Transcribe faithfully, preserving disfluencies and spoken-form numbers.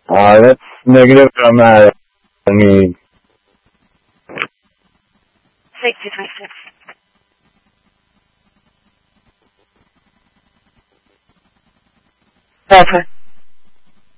Uh, that's negative. I'm not. I mean, sixty-six. Over.